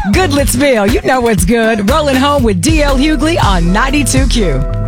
Goodlettsville, you know what's good. Rolling home with DL Hughley on 92Q.